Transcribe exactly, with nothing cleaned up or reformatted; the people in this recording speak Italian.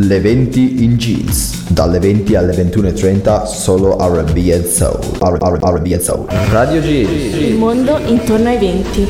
Le venti in jeans, dalle venti alle ventuno e trenta solo R and B and Soul. R and B and Soul. Radio G. Il mondo intorno ai venti.